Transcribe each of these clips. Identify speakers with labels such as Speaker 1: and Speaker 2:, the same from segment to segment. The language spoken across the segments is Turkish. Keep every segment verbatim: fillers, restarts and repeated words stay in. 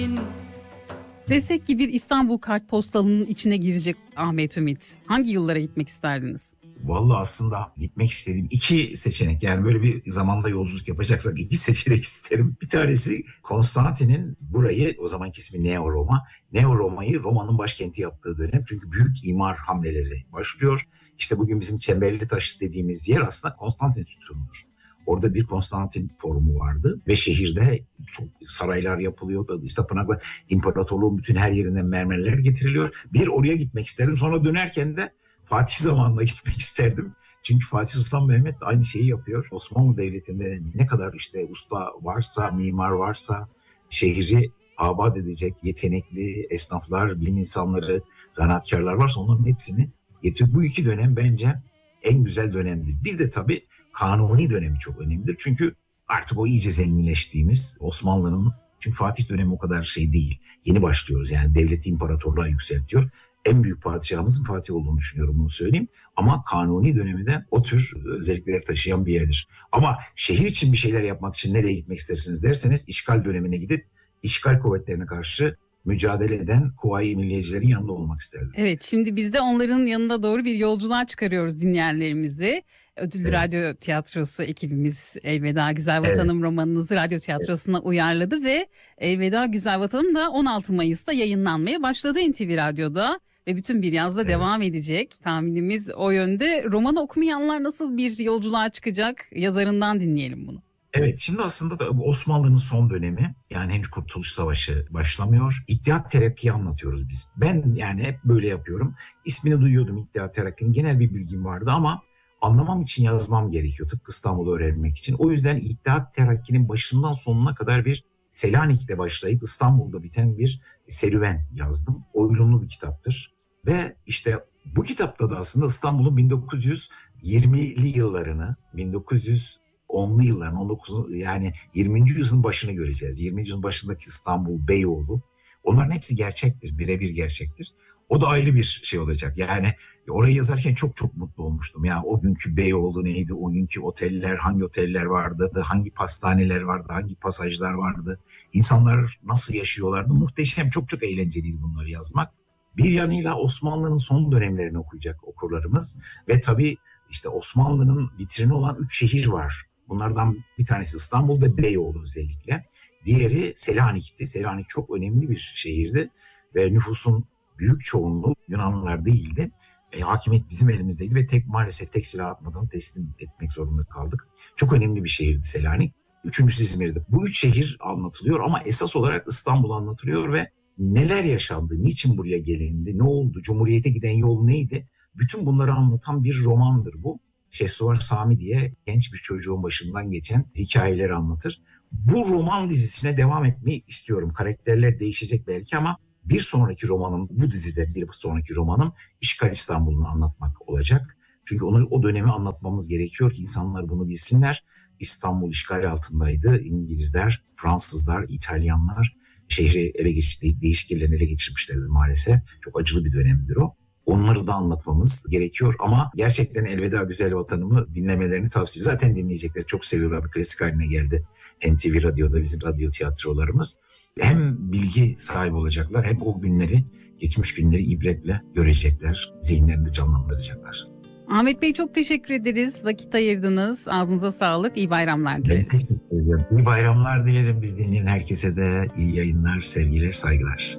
Speaker 1: Desek ki bir İstanbul kartpostalının içine girecek Ahmet Ümit, hangi yıllara gitmek isterdiniz?
Speaker 2: Vallahi aslında gitmek istediğim iki seçenek, yani böyle bir zamanda yolculuk yapacaksak iki seçenek isterim. Bir tanesi Konstantin'in burayı, o zamanki ismi Neo Roma, Neo Roma'yı Roma'nın başkenti yaptığı dönem. Çünkü büyük imar hamleleri başlıyor. İşte bugün bizim Çemberlitaş dediğimiz yer aslında Konstantin sütunudur. Orada bir Konstantin forumu vardı ve şehirde çok saraylar yapılıyor. İşte tapınaklar, imparatorluğun bütün her yerinden mermerler getiriliyor. Bir, oraya gitmek isterim. Sonra dönerken de Fatih zamanına gitmek isterdim. Çünkü Fatih Sultan Mehmet aynı şeyi yapıyor. Osmanlı Devleti'nde ne kadar işte usta varsa, mimar varsa, şehri abat edecek yetenekli esnaflar, bilim insanları, zanaatkarlar varsa onların hepsini getiriyor. Bu iki dönem bence en güzel dönemdir. Bir de tabii Kanuni dönemi çok önemlidir. Çünkü artık o iyice zenginleştiğimiz Osmanlı'nın, çünkü Fatih dönemi o kadar şey değil. Yeni başlıyoruz, yani devleti imparatorluğa yükseltiyor. En büyük padişahımızın Fatih olduğunu düşünüyorum, bunu söyleyeyim. Ama Kanuni dönemi de o tür özellikleri taşıyan bir yerdir. Ama şehir için bir şeyler yapmak için nereye gitmek istersiniz derseniz, işgal dönemine gidip işgal kuvvetlerine karşı mücadele eden Kuvayi Milliyecilerin yanında olmak isterdim.
Speaker 1: Evet, şimdi biz de onların yanında doğru bir yolculuğa çıkarıyoruz dinleyenlerimizi. Ödüllü
Speaker 2: Evet.
Speaker 1: Radyo Tiyatrosu ekibimiz Elveda Güzel Vatanım
Speaker 2: Evet.
Speaker 1: romanınızı radyo tiyatrosuna uyarladı ve Elveda Güzel Vatanım da on altı Mayıs'ta yayınlanmaya başladı N T V Radyo'da ve bütün bir yazda
Speaker 2: Evet.
Speaker 1: devam edecek. Tahminimiz o yönde. Romanı okumayanlar nasıl bir yolculuğa çıkacak? Yazarından dinleyelim bunu.
Speaker 2: Evet, şimdi aslında da Osmanlı'nın son dönemi, yani henüz Kurtuluş Savaşı başlamıyor. İttihat Terakki'yi anlatıyoruz biz. Ben yani hep böyle yapıyorum. İsmini duyuyordum İttihat Terakki'nin, genel bir bilgim vardı ama anlamam için yazmam gerekiyor. Tıpkı İstanbul'u öğrenmek için. O yüzden İttihat Terakki'nin başından sonuna kadar bir Selanik'te başlayıp İstanbul'da biten bir serüven yazdım. Oyunlu bir kitaptır. Ve işte bu kitapta da aslında İstanbul'un bin dokuz yüz yirmili yıllarını, bin dokuz yüz onlu yılların, on dokuzuncu, yani yirminci yüzyılın başını göreceğiz. yirminci yüzyılın başındaki İstanbul, Beyoğlu, onların hepsi gerçektir, birebir gerçektir. O da ayrı bir şey olacak. Yani orayı yazarken çok çok mutlu olmuştum. Ya o günkü Beyoğlu neydi, o günkü oteller, hangi oteller vardı, hangi pastaneler vardı, hangi pasajlar vardı, insanlar nasıl yaşıyorlardı. Muhteşem, çok çok eğlenceliydi bunları yazmak. Bir yanıyla Osmanlı'nın son dönemlerini okuyacak okurlarımız ve tabii işte Osmanlı'nın vitrini olan üç şehir var. Bunlardan bir tanesi İstanbul ve Beyoğlu özellikle. Diğeri Selanik'ti. Selanik çok önemli bir şehirdi ve nüfusun büyük çoğunluğu Yunanlılar değildi. E, hakimiyet bizim elimizdeydi ve tek maalesef tek silah atmadan teslim etmek zorunda kaldık. Çok önemli bir şehirdi Selanik. Üçüncüsü İzmir'di. Bu üç şehir anlatılıyor ama esas olarak İstanbul anlatılıyor ve neler yaşandı, niçin buraya gelindi, ne oldu, Cumhuriyet'e giden yol neydi? Bütün bunları anlatan bir romandır bu. Şehsuvar Sami diye genç bir çocuğun başından geçen hikayeleri anlatır. Bu roman dizisine devam etmeyi istiyorum. Karakterler değişecek belki ama bir sonraki romanım, bu dizide bir sonraki romanım İşgal İstanbul'unu anlatmak olacak. Çünkü onu, o dönemi anlatmamız gerekiyor ki insanlar bunu bilsinler. İstanbul işgal altındaydı. İngilizler, Fransızlar, İtalyanlar şehri ele geçirdi, değişikliklerini ele geçirmişlerdi maalesef. Çok acılı bir dönemdir o. Onları da anlatmamız gerekiyor ama gerçekten Elveda Güzel Vatanımı dinlemelerini tavsiye ediyorum. Zaten dinleyecekler, çok seviyorlar. Bir klasik haline geldi N T V Radyo'da bizim radyo tiyatrolarımız. Hem bilgi sahibi olacaklar hem o günleri, geçmiş günleri ibretle görecekler. Zihinlerinde canlandıracaklar.
Speaker 1: Ahmet Bey çok teşekkür ederiz. Vakit ayırdınız. Ağzınıza sağlık. İyi bayramlar
Speaker 2: Ben
Speaker 1: dileriz.
Speaker 2: teşekkür ederim. İyi bayramlar dilerim. Biz dinleyen herkese de iyi yayınlar, sevgiler, saygılar.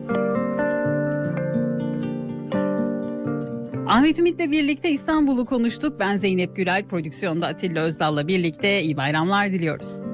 Speaker 1: Ahmet Ümit'le birlikte İstanbul'u konuştuk. Ben Zeynep Gülay, prodüksiyonda Atilla Özdal'la birlikte iyi bayramlar diliyoruz.